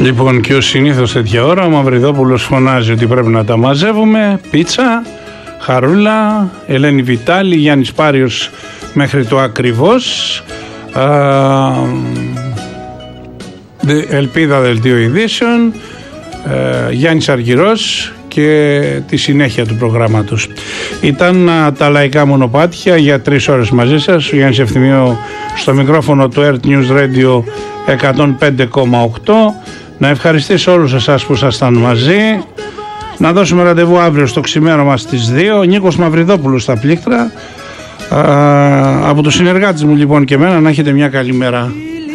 Λοιπόν, και ως συνήθως τέτοια ώρα ο Μαυριδόπουλος φωνάζει ότι πρέπει να τα μαζεύουμε. Πίτσα, Χαρούλα, Ελένη Βιτάλη, Γιάννης Πάριος μέχρι το ακριβώς, Ελπίδα Δελτίο Ειδήσεων, Γιάννης Αργυρός και τη συνέχεια του προγράμματος. Ήταν τα λαϊκά μονοπάτια για 3 ώρες μαζί σας. Ο Γιάννης Ευθυμίου στο μικρόφωνο του Earth News Radio 105,8. Να ευχαριστήσω όλους εσάς που ήσασταν μαζί. Να δώσουμε ραντεβού αύριο στο ξημέρωμα στις 2. Ο Νίκος Μαυριδόπουλος στα πλήκτρα. Από τους συνεργάτες μου λοιπόν και εμένα, να έχετε μια καλή μέρα.